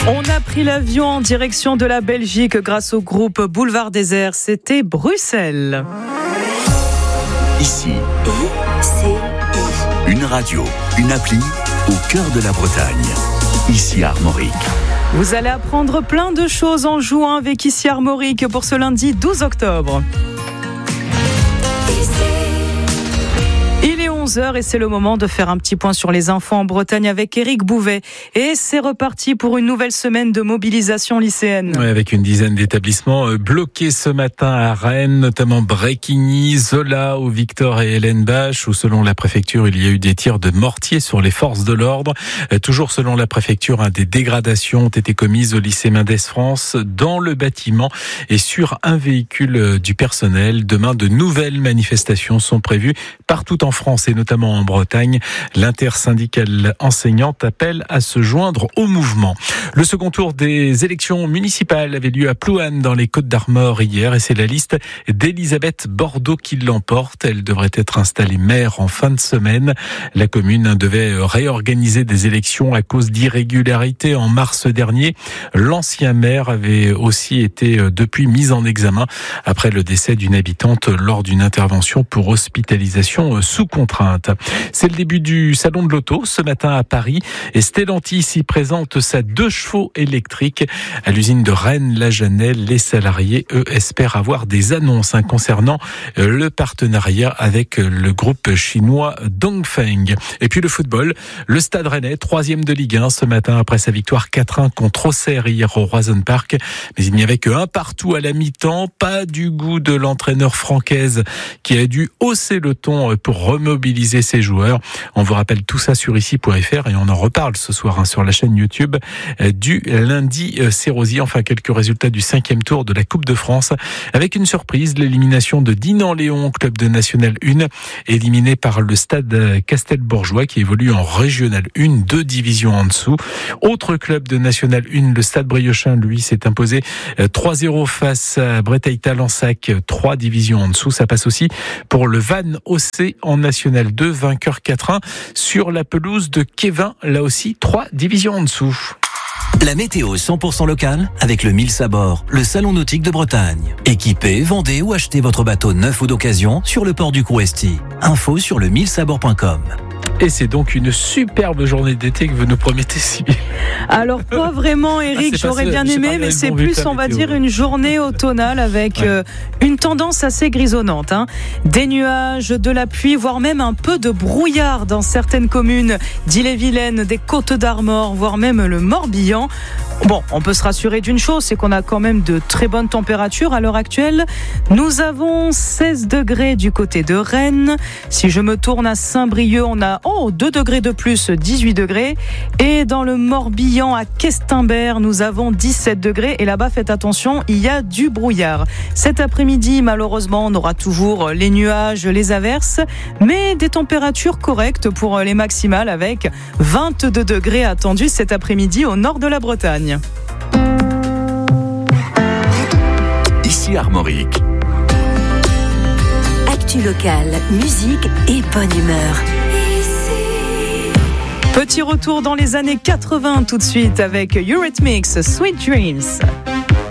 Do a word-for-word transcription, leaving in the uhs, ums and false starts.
On a pris l'avion en direction de la Belgique grâce au groupe Boulevard Désert. C'était Bruxelles. Ici, une radio, une appli au cœur de la Bretagne. Ici Armorique. Vous allez apprendre plein de choses en jouant avec Ici Armorique pour ce lundi douze octobre. Il est onze heures et c'est le moment de faire un petit point sur les infos en Bretagne avec Éric Bouvet. Et c'est reparti pour une nouvelle semaine de mobilisation lycéenne. Ouais, avec une dizaine d'établissements bloqués ce matin à Rennes, notamment Bréquigny, Zola ou Victor et Hélène Bache, où selon la préfecture, il y a eu des tirs de mortier sur les forces de l'ordre. Toujours selon la préfecture, des dégradations ont été commises au lycée Mendès France dans le bâtiment et sur un véhicule du personnel. Demain, de nouvelles manifestations sont prévues partout en France et notamment en Bretagne. L'intersyndicale enseignante appelle à se joindre au mouvement. Le second tour des élections municipales avait lieu à Plouanne dans les Côtes-d'Armor hier et c'est la liste d'Elisabeth Bordeaux qui l'emporte. Elle devrait être installée maire en fin de semaine. La commune devait réorganiser des élections à cause d'irrégularités en mars dernier. L'ancien maire avait aussi été depuis mis en examen après le décès d'une habitante lors d'une intervention pour hospitalisation sous contrainte. C'est le début du salon de l'auto ce matin à Paris et Stellantis y présente sa deux chevaux électriques. À l'usine de Rennes-la-Jeannelle, les salariés, eux, espèrent avoir des annonces hein, concernant le partenariat avec le groupe chinois Dongfeng. Et puis le football, le Stade Rennais, troisième de Ligue un ce matin après sa victoire quatre un contre Auxerre hier au Roison Park. Mais il n'y avait que un partout à la mi-temps, pas du goût de l'entraîneur francaise qui a dû hausser le ton pour remobiliser ses joueurs. On vous rappelle tout ça sur ici point f r et on en reparle ce soir hein, sur la chaîne YouTube du lundi Cérosier. Enfin, quelques résultats du cinquième tour de la Coupe de France avec une surprise, l'élimination de Dinan-Léon, club de National un, éliminé par le Stade Castelbourgeois qui évolue en Régional un, deux divisions en dessous. Autre club de National un, le Stade Briochin, lui, s'est imposé trois zéro face à Breteil-Talensac, trois divisions en dessous. Ça passe aussi pour le Vannes O C en National deux, vainqueur quatre un sur la pelouse de Kévin, là aussi trois divisions en dessous. La météo cent pour cent locale avec le Mills à bord, le salon nautique de Bretagne. Équipez, vendez ou achetez votre bateau neuf ou d'occasion sur le port du Crouesty. Info sur le mills à bord point com. Et c'est donc une superbe journée d'été que vous nous promettez, Sybille. Alors pas vraiment, Eric, ah, j'aurais bien aimé, mais c'est plus, on va dire, une journée automnale avec ouais. euh, une tendance assez grisonnante. Hein. Des nuages, de la pluie, voire même un peu de brouillard dans certaines communes d'Ille-et-Vilaine, des Côtes-d'Armor, voire même le Morbihan. Bon, on peut se rassurer d'une chose, c'est qu'on a quand même de très bonnes températures à l'heure actuelle. Nous avons seize degrés du côté de Rennes. Si je me tourne à Saint-Brieuc, on a oh, deux degrés de plus, dix-huit degrés. Et dans le Morbihan, à Questimbert, nous avons dix-sept degrés. Et là-bas, faites attention, il y a du brouillard. Cet après-midi, malheureusement, on aura toujours les nuages, les averses, mais des températures correctes pour les maximales avec vingt-deux degrés attendus cet après-midi au nord de la Bretagne. Ici Armorique. Actu locale, musique et bonne humeur. Petit retour dans les années quatre-vingts tout de suite avec Eurythmics, Sweet Dreams.